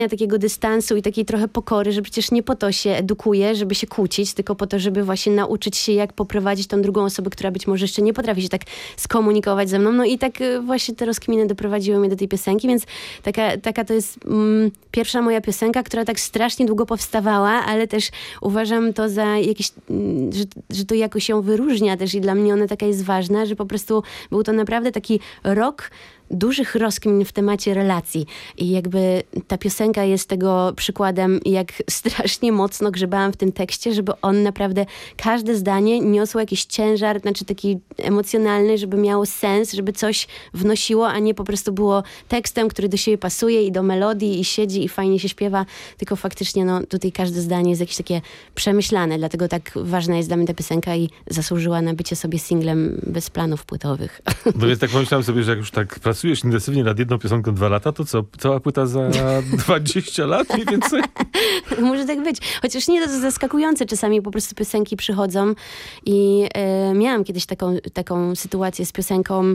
takiego dystansu i takiej trochę pokory, że przecież nie po to się edukuje, żeby się kłócić, tylko po to, żeby właśnie nauczyć się, jak poprowadzić tą drugą osobę, która być może jeszcze nie potrafi się tak skomunikować ze mną. No i tak właśnie te rozkminy doprowadziły mnie do tej piosenki, więc taka to jest pierwsza moja piosenka, która tak strasznie długo powstawała, ale też uważam to za jakieś, że to jakoś ją wyróżnia też i dla mnie ona taka jest ważna, że po prostu był to naprawdę taki rok dużych rozkmin w temacie relacji. I jakby ta piosenka jest tego przykładem, jak strasznie mocno grzebałam w tym tekście, żeby on naprawdę, każde zdanie niosło jakiś ciężar, znaczy taki emocjonalny, żeby miało sens, żeby coś wnosiło, a nie po prostu było tekstem, który do siebie pasuje i do melodii i siedzi i fajnie się śpiewa, tylko faktycznie no, tutaj każde zdanie jest jakieś takie przemyślane, dlatego tak ważna jest dla mnie ta piosenka i zasłużyła na bycie sobie singlem bez planów płytowych. No więc tak pomyślałem sobie, że jak już tak pracujesz intensywnie nad jedną piosenką 2 lata, to co? Cała płyta za 20 lat mniej więcej? Może tak być. Chociaż nie, to zaskakujące. Czasami po prostu piosenki przychodzą i miałam kiedyś taką sytuację z piosenką.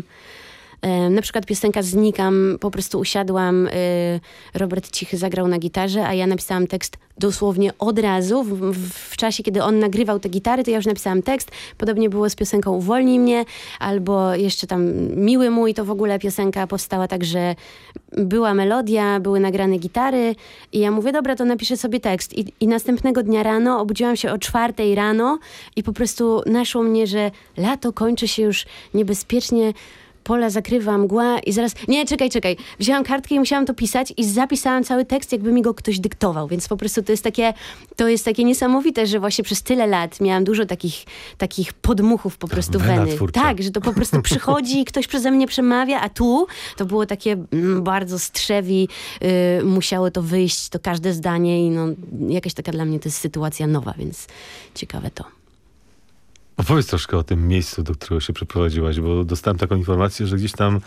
Na przykład piosenka Znikam, po prostu usiadłam, Robert Cichy zagrał na gitarze, a ja napisałam tekst dosłownie od razu. W czasie, kiedy on nagrywał te gitary, to ja już napisałam tekst. Podobnie było z piosenką Uwolnij mnie, albo jeszcze tam Miły mój, to w ogóle piosenka powstała tak, że była melodia, były nagrane gitary i ja mówię, dobra, to napiszę sobie tekst. I następnego dnia rano obudziłam się o 4 rano i po prostu naszło mnie, że lato kończy się już niebezpiecznie, pola zakrywa mgła i zaraz... Nie, czekaj. Wzięłam kartkę i musiałam to pisać i zapisałam cały tekst, jakby mi go ktoś dyktował. Więc po prostu to jest takie niesamowite, że właśnie przez tyle lat miałam dużo takich podmuchów po prostu weny. Twórcza. Tak, że to po prostu przychodzi i ktoś przeze mnie przemawia, a tu to było takie bardzo strzewi, musiało to wyjść, to każde zdanie i no jakaś taka dla mnie to jest sytuacja nowa, więc ciekawe to. Opowiedz troszkę o tym miejscu, do którego się przeprowadziłaś, bo dostałem taką informację, że gdzieś tam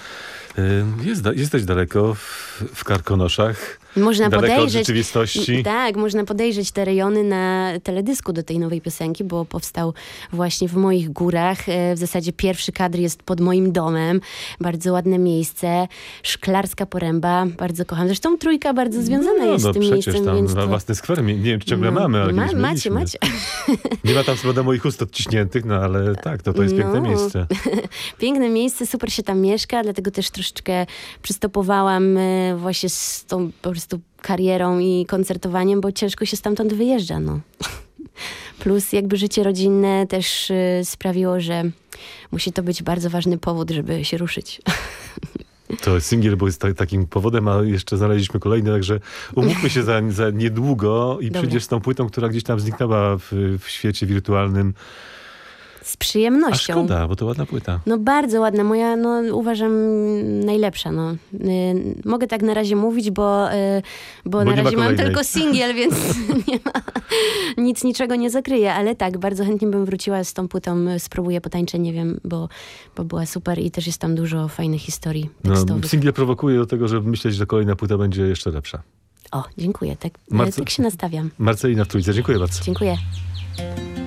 jesteś daleko w Karkonoszach. Można daleko podejrzeć, od rzeczywistości. Tak, można podejrzeć te rejony na teledysku do tej nowej piosenki, bo powstał właśnie w moich górach. W zasadzie pierwszy kadr jest pod moim domem. Bardzo ładne miejsce. Szklarska Poręba. Bardzo kocham. Zresztą Trójka bardzo związana jest z tym miejscem. Tam więc własny skwer. Nie wiem, czy ciągle mamy, ale kiedyś mieliśmy. Macie. Nie ma tam do moich ust odciśniętych, no ale tak, to jest piękne miejsce. Piękne miejsce, super się tam mieszka, dlatego też troszeczkę przystopowałam właśnie z tą po prostu karierą i koncertowaniem, bo ciężko się stamtąd wyjeżdża, no. Plus jakby życie rodzinne też sprawiło, że musi to być bardzo ważny powód, żeby się ruszyć. To singiel, bo jest takim powodem, a jeszcze znaleźliśmy kolejny, także umówmy się za niedługo i przyjdziesz z tą płytą, która gdzieś tam zniknęła w świecie wirtualnym. Z przyjemnością. A szkoda, bo to ładna płyta. No bardzo ładna. Moja, no uważam, najlepsza. No. Mogę tak na razie mówić, bo na razie mam tylko singiel, więc niczego nie zakryję. Ale tak, bardzo chętnie bym wróciła z tą płytą. Spróbuję potańczę, nie wiem, bo była super i też jest tam dużo fajnych historii tekstowych. Singiel prowokuje do tego, żeby myśleć, że kolejna płyta będzie jeszcze lepsza. O, dziękuję. Tak się nastawiam. Marcelina w Trójce, dziękuję bardzo. Dziękuję.